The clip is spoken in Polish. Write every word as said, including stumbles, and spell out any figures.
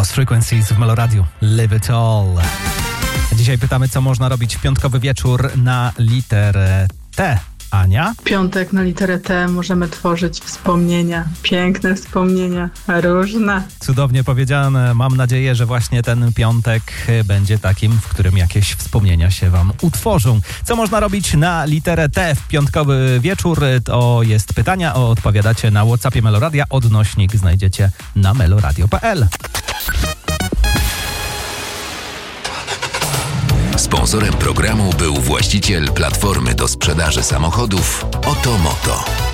Lost Frequencies w Meloradiu. Live it all. Dzisiaj pytamy, co można robić w piątkowy wieczór na literę T. Ania? Piątek na literę T możemy tworzyć wspomnienia. Piękne wspomnienia, różne. Cudownie powiedziane. Mam nadzieję, że właśnie ten piątek będzie takim, w którym jakieś wspomnienia się wam utworzą. Co można robić na literę T w piątkowy wieczór? To jest pytania, o odpowiadacie na WhatsAppie Meloradia. Odnośnik znajdziecie na meloradio kropka p l. Sponsorem programu był właściciel platformy do sprzedaży samochodów Otomoto.